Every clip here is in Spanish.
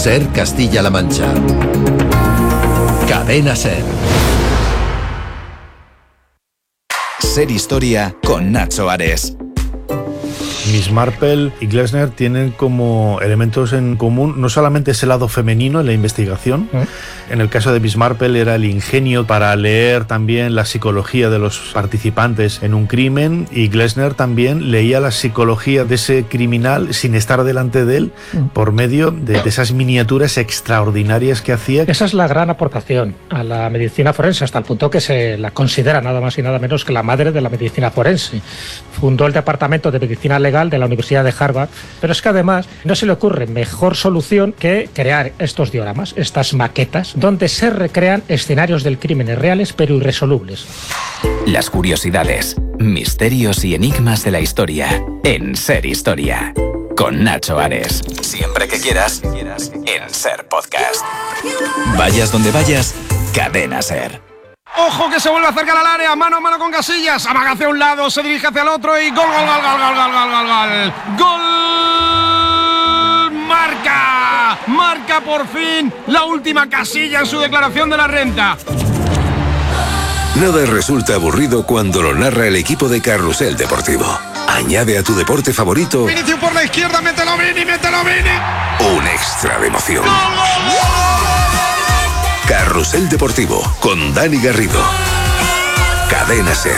SER Castilla-La Mancha. Cadena SER. SER Historia con Nacho Ares. Miss Marple y Glessner tienen como elementos en común no solamente ese lado femenino en la investigación. En el caso de Miss Marple era el ingenio para leer también la psicología de los participantes en un crimen, y Glessner también leía la psicología de ese criminal sin estar delante de él por medio de esas miniaturas extraordinarias que hacía. Esa es la gran aportación a la medicina forense, hasta el punto que se la considera nada más y nada menos que la madre de la medicina forense. Fundó el Departamento de Medicina Legal de la Universidad de Harvard, pero es que además no se le ocurre mejor solución que crear estos dioramas, estas maquetas, donde se recrean escenarios del crimen reales pero irresolubles. Las curiosidades, misterios y enigmas de la historia en SER Historia. Con Nacho Ares. Siempre que quieras, en SER Podcast. Vayas donde vayas, Cadena SER. Ojo que se vuelve a acercar al área, mano a mano con Casillas, amaga hacia un lado, se dirige hacia el otro y gol, gol, gol, gol, gol, gol, gol, gol, gol. ¡Gol! Marca por fin la última Casilla en su declaración de la renta. Nada resulta aburrido cuando lo narra el equipo de Carrusel Deportivo. Añade a tu deporte favorito Vinicius por la izquierda, mételo Vini. un extra de emoción. ¡Gol, gol, gol! Carrusel Deportivo con Dani Garrido. Cadena SER.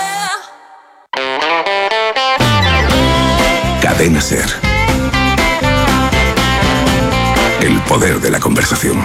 Cadena SER. El poder de la conversación.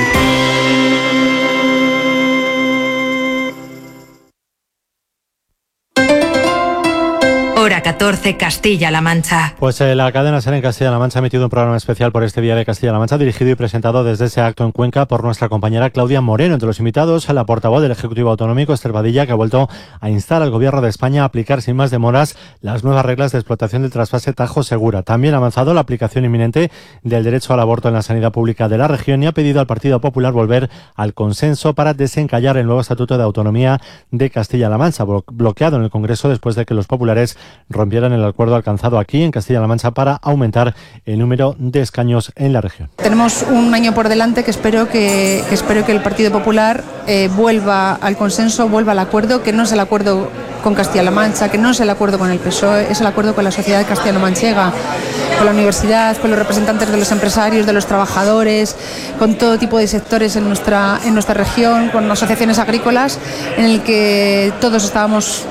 Hora 14, Castilla-La Mancha. Pues la cadena SER en Castilla-La Mancha ha emitido un programa especial por este Día de Castilla-La Mancha, dirigido y presentado desde ese acto en Cuenca por nuestra compañera Claudia Moreno. Entre los invitados, la portavoz del Ejecutivo Autonómico, Esther Badilla, que ha vuelto a instar al Gobierno de España a aplicar sin más demoras las nuevas reglas de explotación del trasvase Tajo Segura. También ha avanzado la aplicación inminente del derecho al aborto en la sanidad pública de la región y ha pedido al Partido Popular volver al consenso para desencallar el nuevo Estatuto de Autonomía de Castilla-La Mancha, bloqueado en el Congreso después de que los populares rompieran el acuerdo alcanzado aquí en Castilla-La Mancha para aumentar el número de escaños en la región. Tenemos un año por delante que espero que el Partido Popular vuelva al consenso, vuelva al acuerdo, que no es el acuerdo con Castilla-La Mancha, que no es el acuerdo con el PSOE, es el acuerdo con la sociedad castellano-manchega, con la universidad, con los representantes de los empresarios, de los trabajadores, con todo tipo de sectores en nuestra región, con asociaciones agrícolas, en el que todos estábamos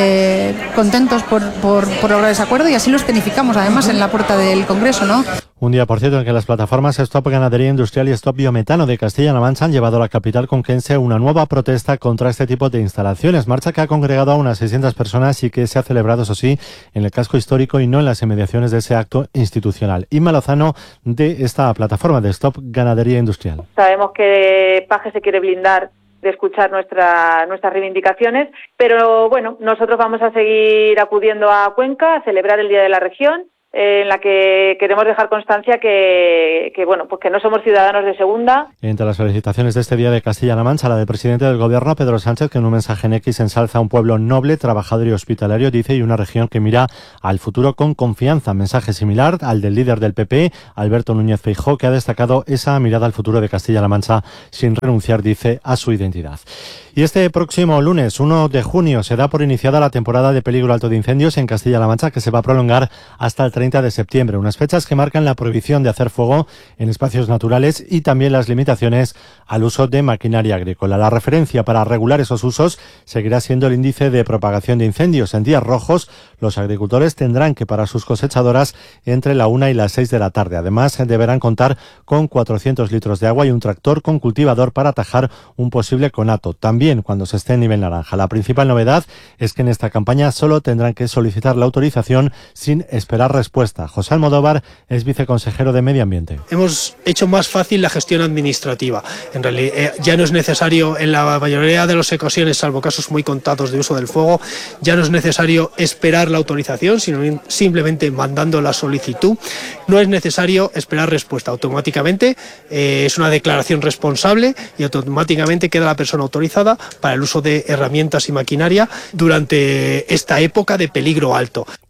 contentos por lograr ese acuerdo, y así lo escenificamos además en la puerta del Congreso, ¿no? Un día, por cierto, en que las plataformas Stop Ganadería Industrial y Stop Biometano de Castilla-La Mancha han llevado a la capital conquense una nueva protesta contra este tipo de instalaciones. Marcha que ha congregado a unas 600 personas y que se ha celebrado, eso sí, en el casco histórico y no en las inmediaciones de ese acto institucional. Inma Lozano, de esta plataforma de Stop Ganadería Industrial. Sabemos que Paje se quiere blindar de escuchar nuestras reivindicaciones, pero bueno, nosotros vamos a seguir acudiendo a Cuenca a celebrar el Día de la Región, en la que queremos dejar constancia que bueno, pues que no somos ciudadanos de segunda. Entre las felicitaciones de este Día de Castilla-La Mancha, la del presidente del Gobierno, Pedro Sánchez, que en un mensaje en X ensalza un pueblo noble, trabajador y hospitalario, dice, y una región que mira al futuro con confianza. Mensaje similar al del líder del PP, Alberto Núñez Feijóo, que ha destacado esa mirada al futuro de Castilla-La Mancha sin renunciar, dice, a su identidad. Y este próximo lunes, 1 de junio, se da por iniciada la temporada de peligro alto de incendios en Castilla-La Mancha, que se va a prolongar hasta el 30 de septiembre. Unas fechas que marcan la prohibición de hacer fuego en espacios naturales y también las limitaciones al uso de maquinaria agrícola. La referencia para regular esos usos seguirá siendo el índice de propagación de incendios. En días rojos, los agricultores tendrán que parar sus cosechadoras entre la 1 y las 6 de la tarde. Además, deberán contar con 400 litros de agua y un tractor con cultivador para atajar un posible conato. También cuando se esté en nivel naranja. La principal novedad es que en esta campaña solo tendrán que solicitar la autorización sin esperar respuesta. José Almodóvar es viceconsejero de Medio Ambiente. Hemos hecho más fácil la gestión administrativa. En realidad ya no es necesario, en la mayoría de las ocasiones, salvo casos muy contados de uso del fuego, ya no es necesario esperar la autorización, sino simplemente mandando la solicitud. No es necesario esperar respuesta. Automáticamente es una declaración responsable y automáticamente queda la persona autorizada para el uso de herramientas y maquinaria durante esta época de peligro alto.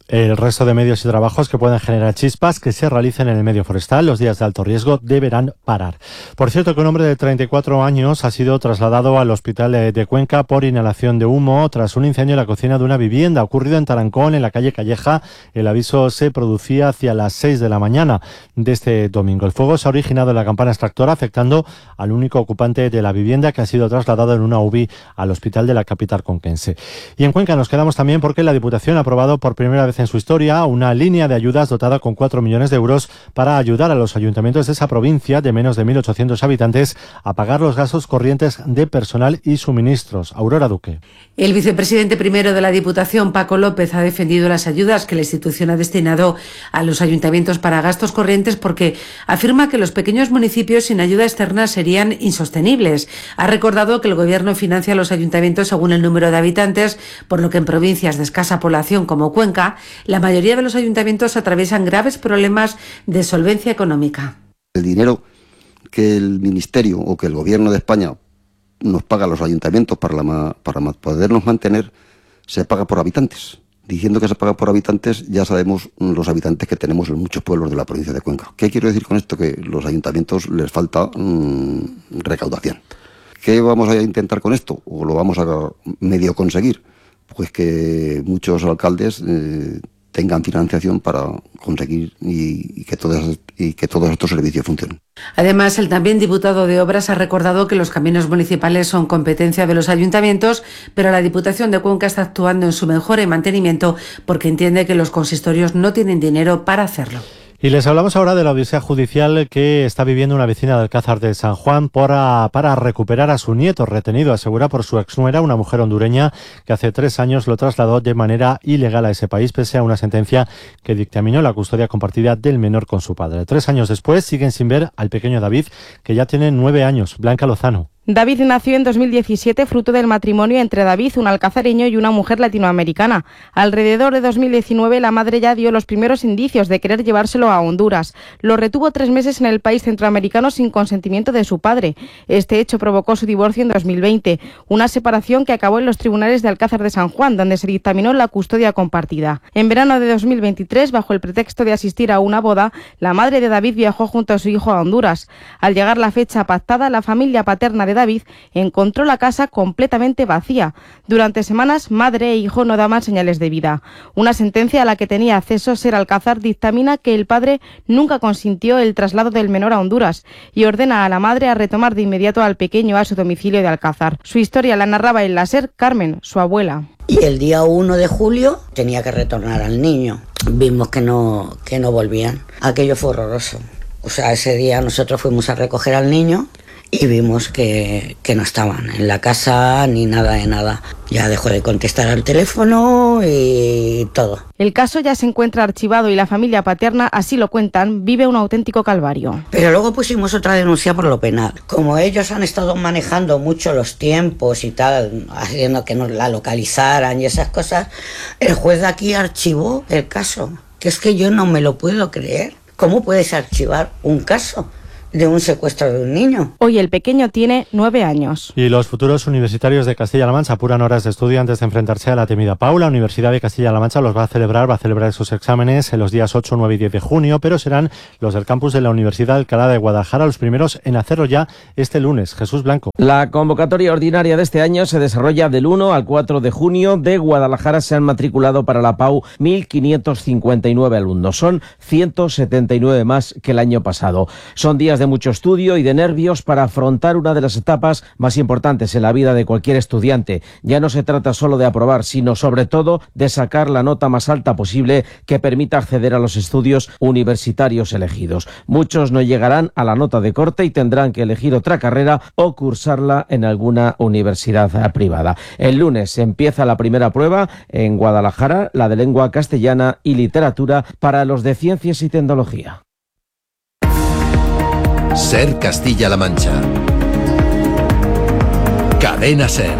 El resto de medios y trabajos que pueden generar chispas que se realicen en el medio forestal los días de alto riesgo deberán parar. Por cierto, que un hombre de 34 años ha sido trasladado al hospital de Cuenca por inhalación de humo tras un incendio en la cocina de una vivienda ocurrido en Tarancón, en la calle Calleja. El aviso se producía hacia las 6 de la mañana de este domingo. El fuego se ha originado en la campana extractora, afectando al único ocupante de la vivienda, que ha sido trasladado en una UBI al hospital de la capital conquense. Y en Cuenca nos quedamos también porque la Diputación ha aprobado por primera vez en su historia una línea de ayudas dotada con 4 millones de euros para ayudar a los ayuntamientos de esa provincia de menos de 1.800 habitantes a pagar los gastos corrientes de personal y suministros. Aurora Duque. El vicepresidente primero de la Diputación, Paco López, ha defendido las ayudas que la institución ha destinado a los ayuntamientos para gastos corrientes porque afirma que los pequeños municipios sin ayuda externa serían insostenibles. Ha recordado que el Gobierno financia a los ayuntamientos según el número de habitantes, por lo que en provincias de escasa población como Cuenca, la mayoría de los ayuntamientos atraviesan graves problemas de solvencia económica. El dinero que el Ministerio o que el Gobierno de España nos paga a los ayuntamientos para podernos mantener, se paga por habitantes. Diciendo que se paga por habitantes, ya sabemos los habitantes que tenemos en muchos pueblos de la provincia de Cuenca. ¿Qué quiero decir con esto? Que los ayuntamientos les falta recaudación. ¿Qué vamos a intentar con esto? ¿O lo vamos a medio conseguir? Pues que muchos alcaldes tengan financiación para conseguir y que todos estos servicios funcionen. Además, el también diputado de Obras ha recordado que los caminos municipales son competencia de los ayuntamientos, pero la Diputación de Cuenca está actuando en su mejora y mantenimiento porque entiende que los consistorios no tienen dinero para hacerlo. Y les hablamos ahora de la odisea judicial que está viviendo una vecina de Alcázar de San Juan para recuperar a su nieto retenido, asegura, por su exnuera, una mujer hondureña que hace 3 años lo trasladó de manera ilegal a ese país, pese a una sentencia que dictaminó la custodia compartida del menor con su padre. 3 años después siguen sin ver al pequeño David, que ya tiene 9 años. Blanca Lozano. David nació en 2017 fruto del matrimonio entre David, un alcazareño, y una mujer latinoamericana. Alrededor de 2019 la madre ya dio los primeros indicios de querer llevárselo a Honduras. Lo retuvo 3 meses en el país centroamericano sin consentimiento de su padre. Este hecho provocó su divorcio en 2020, una separación que acabó en los tribunales de Alcázar de San Juan, donde se dictaminó la custodia compartida. En verano de 2023, bajo el pretexto de asistir a una boda, la madre de David viajó junto a su hijo a Honduras. Al llegar la fecha pactada, la familia paterna de David encontró la casa completamente vacía. Durante semanas, madre e hijo no daban señales de vida. Una sentencia a la que tenía acceso Ser Alcázar dictamina que el padre nunca consintió el traslado del menor a Honduras y ordena a la madre a retomar de inmediato al pequeño a su domicilio de Alcázar. Su historia la narraba en la Ser Carmen, su abuela. Y el día 1 de julio tenía que retornar al niño. Vimos que no volvían. Aquello fue horroroso. O sea, ese día nosotros fuimos a recoger al niño y vimos que no estaban en la casa ni nada de nada. Ya dejó de contestar al teléfono y todo. El caso ya se encuentra archivado y la familia paterna, así lo cuentan, vive un auténtico calvario. Pero luego pusimos otra denuncia por lo penal. Como ellos han estado manejando mucho los tiempos y tal, haciendo que nos la localizaran y esas cosas, el juez de aquí archivó el caso. Que es que yo no me lo puedo creer. ¿Cómo puedes archivar un caso de un secuestro de un niño? Hoy el pequeño tiene 9 años. Y los futuros universitarios de Castilla-La Mancha apuran horas de estudio antes de enfrentarse a la temida PAU. La Universidad de Castilla-La Mancha los va a celebrar sus exámenes en los días 8, 9 y 10 de junio, pero serán los del campus de la Universidad de Alcalá de Guadalajara los primeros en hacerlo ya este lunes. Jesús Blanco. La convocatoria ordinaria de este año se desarrolla del 1 al 4 de junio. De Guadalajara se han matriculado para la PAU 1.559 alumnos. Son 179 más que el año pasado. Son días de mucho estudio y de nervios para afrontar una de las etapas más importantes en la vida de cualquier estudiante. Ya no se trata solo de aprobar, sino sobre todo de sacar la nota más alta posible que permita acceder a los estudios universitarios elegidos. Muchos no llegarán a la nota de corte y tendrán que elegir otra carrera o cursarla en alguna universidad privada. El lunes empieza la primera prueba en Guadalajara, la de lengua castellana y literatura para los de ciencias y tecnología. Ser Castilla-La Mancha. Cadena Ser.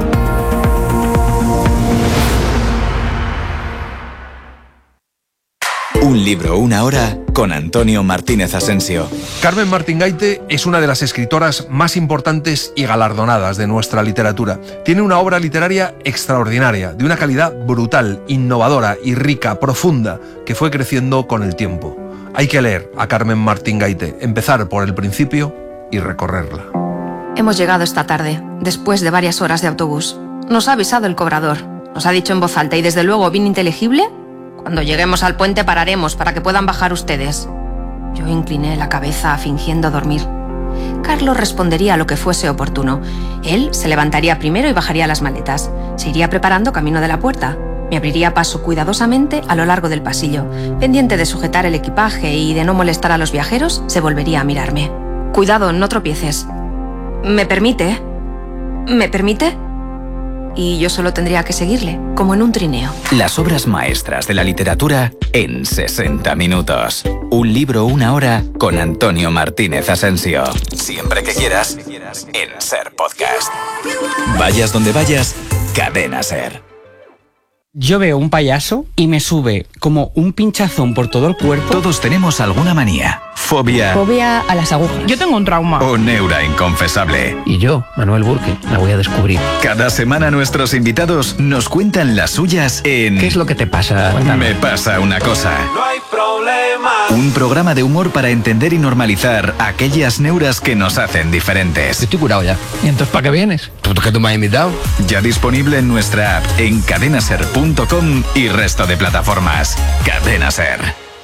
Un libro, una hora, con Antonio Martínez Asensio. Carmen Martín Gaite es una de las escritoras más importantes y galardonadas de nuestra literatura. Tiene una obra literaria extraordinaria, de una calidad brutal, innovadora y rica, profunda, que fue creciendo con el tiempo. Hay que leer a Carmen Martín Gaite, empezar por el principio y recorrerla. Hemos llegado esta tarde, después de varias horas de autobús. Nos ha avisado el cobrador. Nos ha dicho en voz alta y desde luego bien inteligible: cuando lleguemos al puente pararemos para que puedan bajar ustedes. Yo incliné la cabeza fingiendo dormir. Carlos respondería a lo que fuese oportuno. Él se levantaría primero y bajaría las maletas. Se iría preparando camino de la puerta. Me abriría paso cuidadosamente a lo largo del pasillo. Pendiente de sujetar el equipaje y de no molestar a los viajeros, se volvería a mirarme. Cuidado, no tropieces. ¿Me permite? ¿Me permite? Y yo solo tendría que seguirle, como en un trineo. Las obras maestras de la literatura en 60 minutos. Un libro, una hora, con Antonio Martínez Asensio. Siempre que quieras, en Ser Podcast. Vayas donde vayas, Cadena Ser. Yo veo un payaso y me sube como un pinchazón por todo el cuerpo. Todos tenemos alguna manía, fobia Fobia a las agujas. Yo tengo un trauma. o neura inconfesable. Y yo, Manuel Burke, la voy a descubrir. Cada semana nuestros invitados nos cuentan las suyas en... ¿Qué es lo que te pasa? Cuéntame. Me pasa una cosa. No hay problema. Un programa de humor para entender y normalizar aquellas neuras que nos hacen diferentes. Estoy curado ya. ¿Y entonces para qué vienes? ¿Tú que tú me has invitado? Ya disponible en nuestra app, en cadenaser.com y resto de plataformas. Cadena Ser.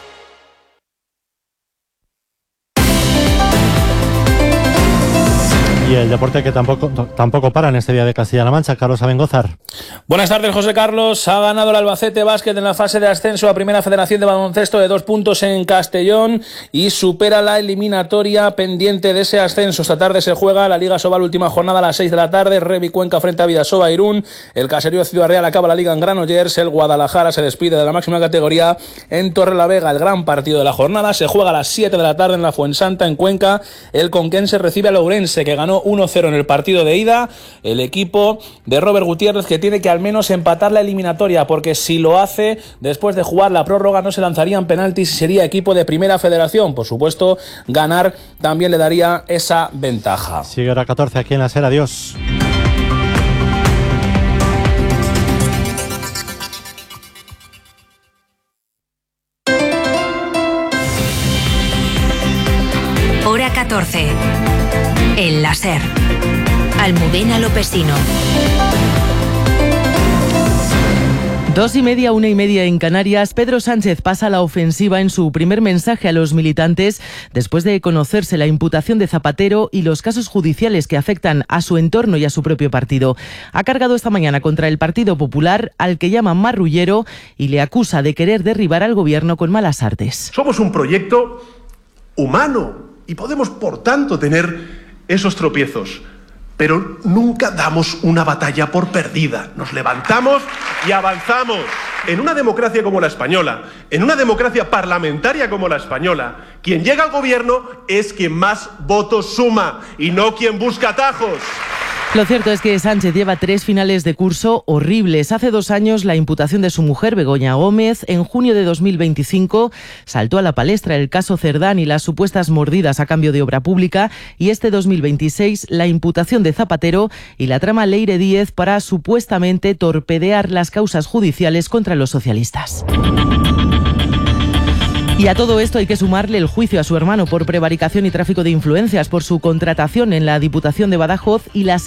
Y el deporte que tampoco para en este día de Castilla-La Mancha. Carlos Abengózar. Buenas tardes, José Carlos. Ha ganado el Albacete Básquet en la fase de ascenso a Primera Federación de Baloncesto de 2 puntos en Castellón y supera la eliminatoria pendiente de ese ascenso. Esta tarde se juega la Liga Sobal, última jornada a las 6 de la tarde. Revi Cuenca frente a Vidasoa Irún. El Caserío Ciudad Real acaba la Liga en Granollers. El Guadalajara se despide de la máxima categoría en Torrelavega. El gran partido de la jornada se juega a las 7 de la tarde en la Fuensanta, en Cuenca. El Conquense recibe al Ourense, que ganó 1-0 en el partido de ida. El equipo de Robert Gutiérrez, que tiene que al menos empatar la eliminatoria, porque si lo hace, después de jugar la prórroga no se lanzarían penaltis y sería equipo de Primera Federación. Por supuesto, ganar también le daría esa ventaja. Sigue hora 14 aquí en la SER. Adiós. Hora 14. El láser. Almudena Lopesino. 2:30, 1:30 en Canarias. Pedro Sánchez pasa a la ofensiva en su primer mensaje a los militantes después de conocerse la imputación de Zapatero y los casos judiciales que afectan a su entorno y a su propio partido. Ha cargado esta mañana contra el Partido Popular, al que llama marrullero, y le acusa de querer derribar al gobierno con malas artes. Somos un proyecto humano y podemos, por tanto, tener esos tropiezos, pero nunca damos una batalla por perdida. Nos levantamos y avanzamos. En una democracia como la española, en una democracia parlamentaria como la española, quien llega al gobierno es quien más votos suma y no quien busca atajos. Lo cierto es que Sánchez lleva 3 finales de curso horribles. Hace 2 años la imputación de su mujer, Begoña Gómez. En junio de 2025 saltó a la palestra el caso Cerdán y las supuestas mordidas a cambio de obra pública. Y este 2026 la imputación de Zapatero y la trama Leire Díez para supuestamente torpedear las causas judiciales contra los socialistas. Y a todo esto hay que sumarle el juicio a su hermano por prevaricación y tráfico de influencias, por su contratación en la Diputación de Badajoz y las